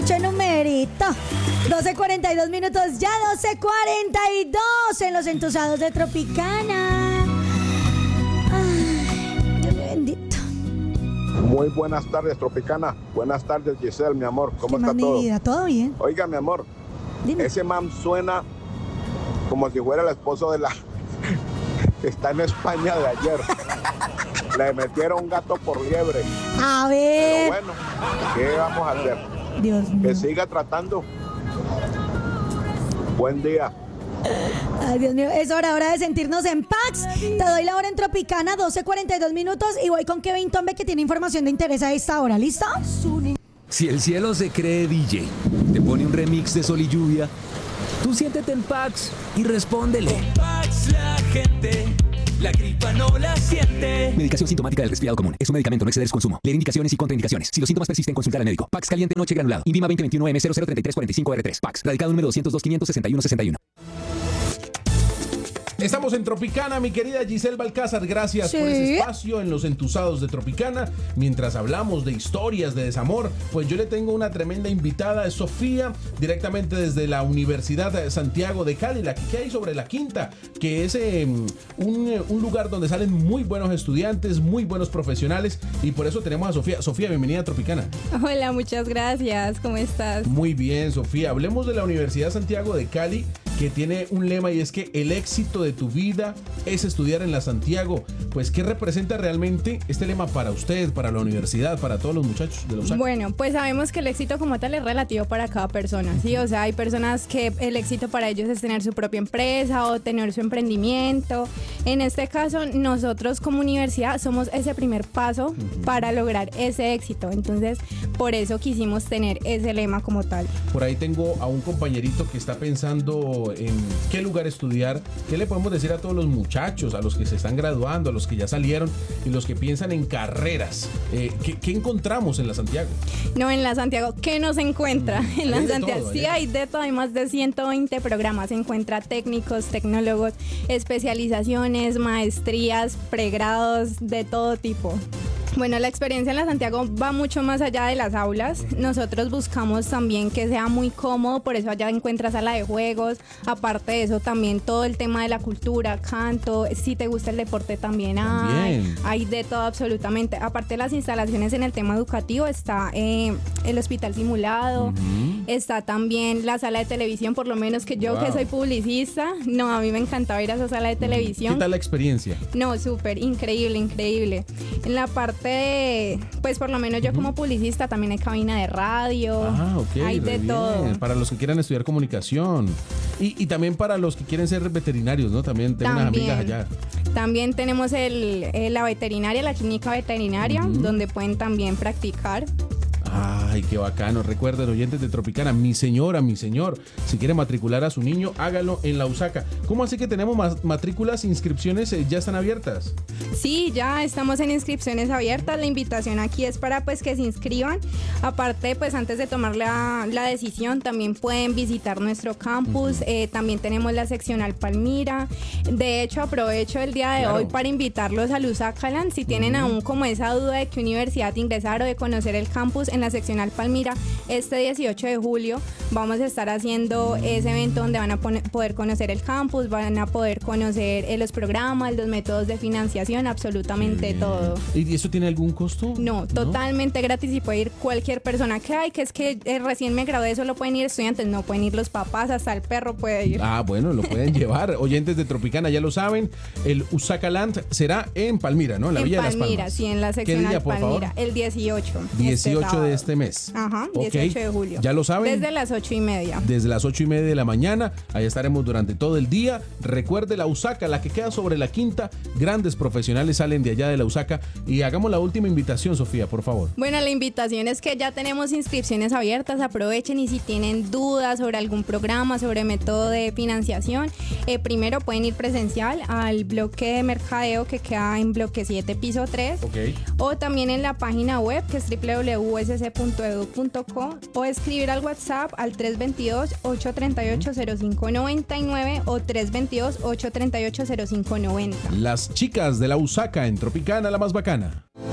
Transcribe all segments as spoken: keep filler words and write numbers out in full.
Escuchen numerito. doce cuarenta y dos minutos, ya doce cuarenta y dos en los entusados de Tropicana. Ay, Dios mío bendito. Muy buenas tardes, Tropicana. Buenas tardes, Giselle, mi amor. ¿Cómo está mi todo? vida? ¿Todo bien? Oiga, mi amor, Dime. ese man suena como si fuera el esposo de la que está en España de ayer. Le metieron un gato por liebre. A ver. Pero bueno, ¿qué vamos a hacer? Dios mío. Que siga tratando. Buen día. Ay, Dios mío, es hora, hora de sentirnos en paz. Te doy la hora en Tropicana, doce cuarenta y dos minutos, y voy con Kevin Tombe, que tiene información de interés a esta hora. ¿Listo? Si el cielo se cree D J, te pone un remix de Sol y Lluvia, tú siéntete en Pax y respóndele. Con Pax la gente, la gripa no la siente. Medicación sintomática del resfriado común. Es un medicamento, no exceder su consumo. Leer indicaciones y contraindicaciones. Si los síntomas persisten, consultar al médico. Pax caliente noche granulado. INVIMA veinte veintiuno M cero cero treinta y tres cuarenta y cinco R tres. Pax. Radicado número doscientos dos quinientos sesenta y uno sesenta y uno. Estamos en Tropicana, mi querida Giselle Balcázar. Gracias ¿Sí? por ese espacio en los entusados de Tropicana. Mientras hablamos de historias de desamor, pues yo le tengo una tremenda invitada, es Sofía, directamente desde la Universidad de Santiago de Cali, la que hay sobre la Quinta, que es eh, un, un lugar donde salen muy buenos estudiantes, muy buenos profesionales, y por eso tenemos a Sofía. Sofía, bienvenida a Tropicana. Hola, muchas gracias. ¿Cómo estás? Muy bien, Sofía. Hablemos de la Universidad Santiago de Cali, que tiene un lema, y es que el éxito de tu vida es estudiar en la Santiago. Pues, ¿qué representa realmente este lema para usted, para la universidad, para todos los muchachos de los años? Bueno, pues sabemos que el éxito como tal es relativo para cada persona, ¿sí? O sea, hay personas que el éxito para ellos es tener su propia empresa o tener su emprendimiento. En este caso, nosotros como universidad somos ese primer paso uh-huh. para lograr ese éxito. Entonces, por eso quisimos tener ese lema como tal. Por ahí tengo a un compañerito que está pensando en qué lugar estudiar. ¿Qué le podemos decir a todos los muchachos, a los que se están graduando, a los que ya salieron y los que piensan en carreras? Eh, ¿qué, ¿Qué encontramos en la Santiago? No, en la Santiago, ¿qué no se encuentra? Mm, en la Santiago, todo, sí hay de todo, hay más de ciento veinte programas. Se encuentra técnicos, tecnólogos, especializaciones, maestrías, pregrados, de todo tipo. Bueno, la experiencia en la Santiago va mucho más allá de las aulas. Nosotros buscamos también que sea muy cómodo, por eso allá encuentras sala de juegos. Aparte de eso, también todo el tema de la cultura, canto, si te gusta el deporte también hay. También. Hay de todo absolutamente. Aparte de las instalaciones en el tema educativo, está eh, el hospital simulado, uh-huh. está también la sala de televisión, por lo menos que yo wow. que soy publicista, no, a mí me encantaba ir a esa sala de televisión. ¿Qué tal la experiencia? No, súper, increíble, increíble. En la parte de, pues por lo menos yo uh-huh. como publicista también hay cabina de radio, ah, okay, hay de bien. todo. Para los que quieran estudiar comunicación y, y también para los que quieren ser veterinarios, ¿no? También tengo también, unas amigas allá. También tenemos el, el, la veterinaria, la clínica veterinaria, uh-huh. donde pueden también practicar. Ay, qué bacano. Recuerden, oyentes de Tropicana, mi señora, mi señor, si quiere matricular a su niño, hágalo en la USACA. ¿Cómo así que tenemos matrículas, inscripciones, eh, ya están abiertas? Sí, ya estamos en inscripciones abiertas. La invitación aquí es para pues que se inscriban. Aparte, pues antes de tomar la, la decisión, también pueden visitar nuestro campus. Uh-huh. Eh, también tenemos la seccional Palmira. De hecho, aprovecho el día de claro. hoy para invitarlos al USACAland. Si tienen uh-huh. aún como esa duda de qué universidad ingresar o de conocer el campus, en la seccional Palmira, este dieciocho de julio vamos a estar haciendo ese evento donde van a poner, poder conocer el campus, van a poder conocer eh, los programas, los métodos de financiación, absolutamente sí. todo. ¿Y eso tiene algún costo? No, totalmente ¿No? gratis y puede ir cualquier persona que hay, que es que eh, recién me gradué, solo pueden ir estudiantes, no pueden ir los papás, hasta el perro puede ir. Ah, bueno, lo pueden llevar. Oyentes de Tropicana ya lo saben, el USACAland será en Palmira, ¿no? En la en Villa Palmira, de las Palmas. Sí, en la seccional ¿Qué día, por Palmira, favor? El dieciocho. dieciocho este de este mes. Ajá, okay. dieciocho de julio. Ya lo saben. Desde las ocho y media. Desde las ocho y media de la mañana. Ahí estaremos durante todo el día. Recuerde la USACA, la que queda sobre la Quinta. Grandes profesionales salen de allá de la USACA. Y hagamos la última invitación, Sofía, por favor. Bueno, la invitación es que ya tenemos inscripciones abiertas. Aprovechen y si tienen dudas sobre algún programa, sobre método de financiación, eh, primero pueden ir presencial al bloque de mercadeo que queda en bloque siete, piso tres. Okay. O también en la página web que es doble u doble u doble u punto u s c punto e d u punto co o escribir al WhatsApp al tres dos dos, ocho tres ocho, cero cinco nueve nueve o tres dos dos, ocho tres ocho, cero cinco nueve cero. Las chicas de la USACA en Tropicana, la más bacana.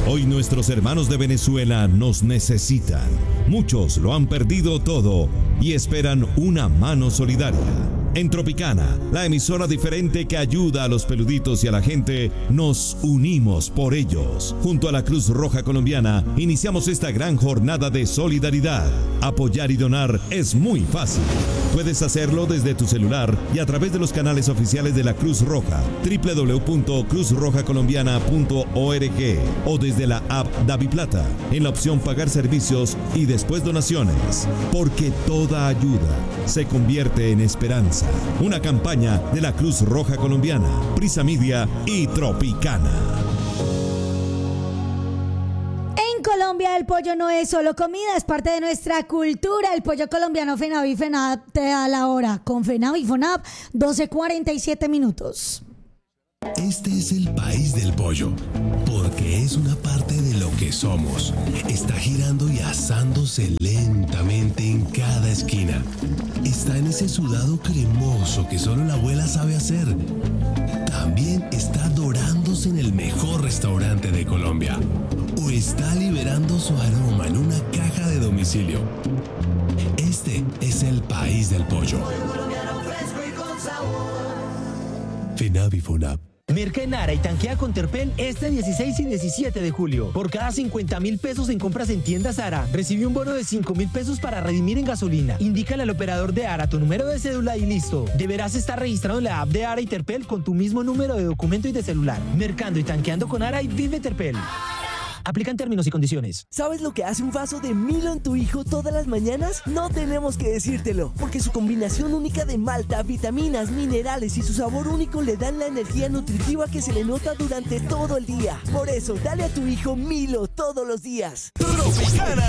Hoy nuestros hermanos de Venezuela nos necesitan. Muchos lo han perdido todo y esperan una mano solidaria. En Tropicana, la emisora diferente que ayuda a los peluditos y a la gente, nos unimos por ellos. Junto a la Cruz Roja Colombiana, iniciamos esta gran jornada de solidaridad. Apoyar y donar es muy fácil. Puedes hacerlo desde tu celular y a través de los canales oficiales de la Cruz Roja, doble u doble u doble u punto cruz roja colombiana punto org, o desde la app DaviPlata, en la opción Pagar servicios y después donaciones. Porque toda ayuda se convierte en esperanza. Una campaña de la Cruz Roja Colombiana, Prisa Media y Tropicana. En Colombia el pollo no es solo comida, es parte de nuestra cultura. El pollo colombiano FENAV y FENAP te da la hora. Con FENAV y FONAP, doce cuarenta y siete minutos. Este es el país del pollo, porque es una parte de lo que somos. Está girando y asándose lentamente en cada esquina. Está en ese sudado cremoso que solo la abuela sabe hacer. También está dorándose en el mejor restaurante de Colombia. O está liberando su aroma en una caja de domicilio. Este es el país del pollo. FENAV y FONAP. Merca en Ara y tanquea con Terpel este dieciséis y diecisiete de julio. Por cada cincuenta mil pesos en compras en tiendas Ara, recibe un bono de cinco mil pesos para redimir en gasolina. Indícale al operador de Ara tu número de cédula y listo. Deberás estar registrado en la app de Ara y Terpel con tu mismo número de documento y de celular. Mercando y tanqueando con Ara y vive Terpel. Aplican términos y condiciones. ¿Sabes lo que hace un vaso de Milo en tu hijo todas las mañanas? No tenemos que decírtelo, porque su combinación única de malta, vitaminas, minerales y su sabor único le dan la energía nutritiva que se le nota durante todo el día. Por eso, dale a tu hijo Milo todos los días. ¡Tropicana!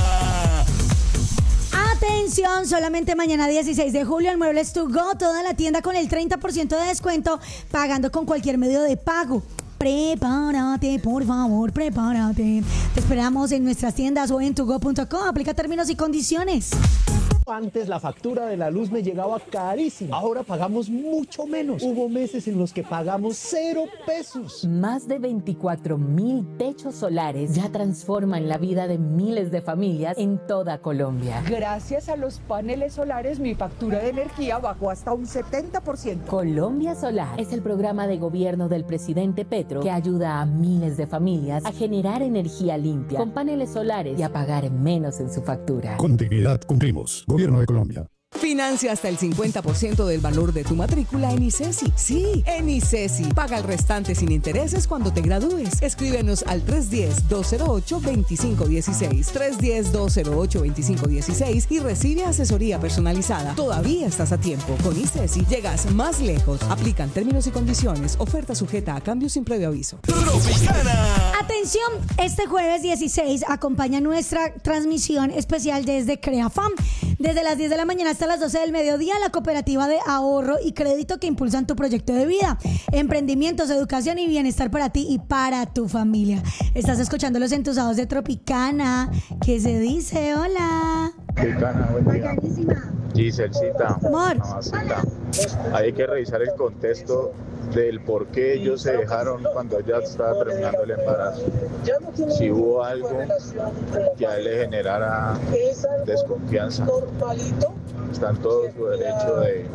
Atención, solamente mañana dieciséis de julio en Muebles to Go, toda la tienda con el treinta por ciento de descuento, pagando con cualquier medio de pago. Prepárate, por favor, prepárate. Te esperamos en nuestras tiendas o en tugo punto com. Aplica términos y condiciones. Antes la factura de la luz me llegaba carísima. Ahora pagamos mucho menos. Hubo meses en los que pagamos cero pesos. Más de veinticuatro mil techos solares ya transforman la vida de miles de familias en toda Colombia. Gracias a los paneles solares, mi factura de energía bajó hasta un setenta por ciento. Colombia Solar es el programa de gobierno del presidente Petro que ayuda a miles de familias a generar energía limpia con paneles solares y a pagar menos en su factura. Con dignidad cumplimos. Gobierno de Colombia. Financia hasta el cincuenta por ciento del valor de tu matrícula en ICESI. Sí, en ICESI. Paga el restante sin intereses cuando te gradúes. Escríbenos al tres uno cero, dos cero ocho, dos cinco uno seis, tres uno cero, dos cero ocho, dos cinco uno seis y recibe asesoría personalizada. Todavía estás a tiempo. Con ICESI llegas más lejos. Aplican términos y condiciones. Oferta sujeta a cambio sin previo aviso. ¡Tropicana! Atención, este jueves dieciséis acompaña nuestra transmisión especial desde CreaFam. Desde las diez de la mañana hasta las doce del mediodía, la cooperativa de ahorro y crédito que impulsan tu proyecto de vida, emprendimientos, educación y bienestar para ti y para tu familia. Estás escuchando los entusiasmados de Tropicana. ¿Qué se dice? Hola. Tropicana, buen día. Giselcita, amor. Mamacita. Hay que revisar el contexto del por qué ellos se dejaron cuando ella estaba terminando el embarazo. Si hubo algo que a él le generara desconfianza, está en todo su derecho de,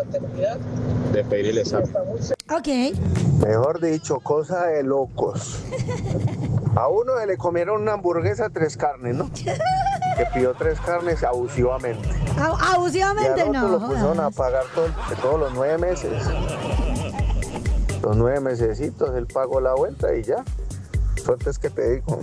de pedir el examen. Ok. Mejor dicho, cosa de locos. A uno se le comieron una hamburguesa tres carnes, ¿no? Que pidió tres carnes abusivamente. Abusivamente y al otro no. lo pusieron a pagar todo, todos los nueve meses. Los nueve mesecitos, él pagó la vuelta y ya. Suerte es que te digo.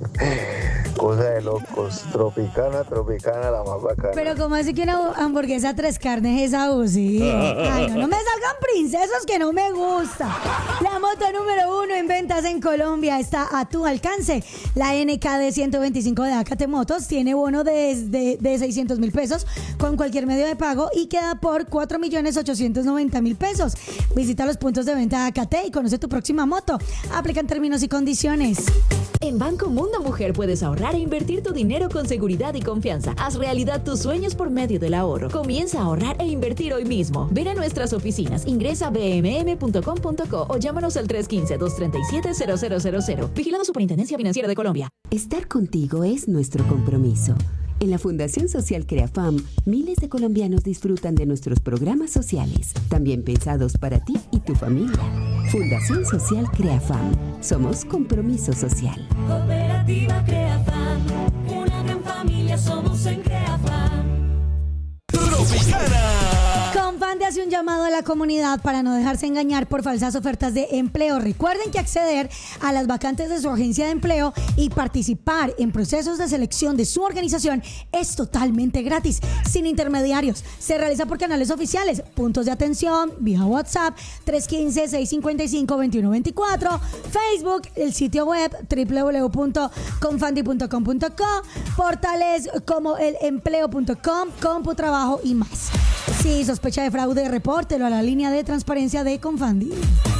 Cosa de locos. Tropicana, tropicana, la más bacana. Pero como así que una hamburguesa tres carnes es abusiva. Ay, no, no me salgan princesos que no me gusta. La moto número uno en ventas en Colombia está a tu alcance. La N K D ciento veinticinco de Acate Motos tiene bono de, de, de seiscientos mil pesos con cualquier medio de pago y queda por cuatro millones ochocientos noventa mil pesos. Visita los puntos de venta de Acate y conoce tu próxima moto. Aplican términos y condiciones. En Banco Mundo Mujer puedes ahorrar e invertir tu dinero con seguridad y confianza. Haz realidad tus sueños por medio del ahorro. Comienza a ahorrar e invertir hoy mismo. Ven a nuestras oficinas, ingresa a b m m punto com punto co o llámanos al tres uno cinco, dos tres siete, cero cero cero cero. Vigilado Superintendencia Financiera de Colombia. Estar contigo es nuestro compromiso. En la Fundación Social CreaFam, miles de colombianos disfrutan de nuestros programas sociales, también pensados para ti y tu familia. Fundación Social CreaFam. Somos compromiso social. Cooperativa CreaFam, una gran familia somos en CreaFam. Tropicana. Confandi hace un llamado a la comunidad para no dejarse engañar por falsas ofertas de empleo. Recuerden que acceder a las vacantes de su agencia de empleo y participar en procesos de selección de su organización es totalmente gratis, sin intermediarios. Se realiza por canales oficiales, puntos de atención, vía WhatsApp, tres uno cinco, seis cinco cinco, dos uno dos cuatro, Facebook, el sitio web doble u doble u doble u punto confandi punto com punto co, portales como el empleo punto com, CompuTrabajo y más. Si sospecha de fraude, repórtelo a la línea de transparencia de Confandi.